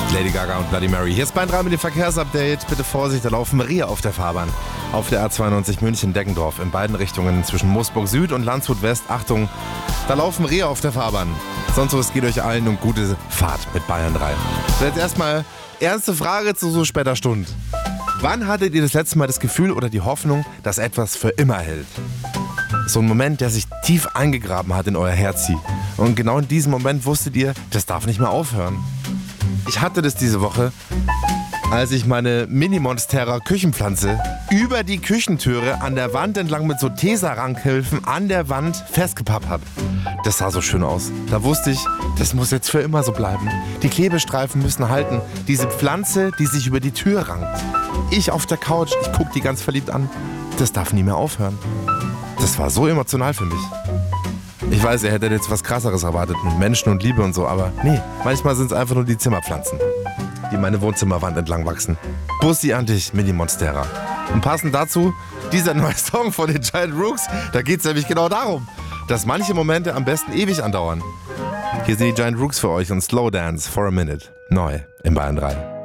Lady Gaga und Bloody Mary. Hier ist Bayern 3 mit dem Verkehrsupdate. Bitte Vorsicht, da laufen Rehe auf der Fahrbahn. Auf der A92 München-Deggendorf in beiden Richtungen zwischen Moosburg Süd und Landshut West. Achtung, da laufen Rehe auf der Fahrbahn. Sonst was geht euch allen und gute Fahrt mit Bayern 3. So, jetzt erstmal ernste Frage zu so später Stunde. Wann hattet ihr das letzte Mal das Gefühl oder die Hoffnung, dass etwas für immer hält? So ein Moment, der sich tief eingegraben hat in euer Herz. Und genau in diesem Moment wusstet ihr, das darf nicht mehr aufhören. Ich hatte das diese Woche, als ich meine Mini-Monstera Küchenpflanze über die Küchentüre an der Wand entlang mit so Tesa-Rankhilfen an der Wand festgepappt habe. Das sah so schön aus. Da wusste ich, das muss jetzt für immer so bleiben. Die Klebestreifen müssen halten. Diese Pflanze, die sich über die Tür rankt. Ich auf der Couch, ich gucke die ganz verliebt an. Das darf nie mehr aufhören. Das war so emotional für mich. Ich weiß, ihr hättet jetzt was Krasseres erwartet mit Menschen und Liebe und so, aber nee, manchmal sind es einfach nur die Zimmerpflanzen, die meine Wohnzimmerwand entlang wachsen. Bussi an dich, Mini-Monstera. Und passend dazu, dieser neue Song von den Giant Rooks, da geht es nämlich genau darum, dass manche Momente am besten ewig andauern. Hier sind die Giant Rooks für euch und Slow Dance for a Minute. Neu in Bayern 3.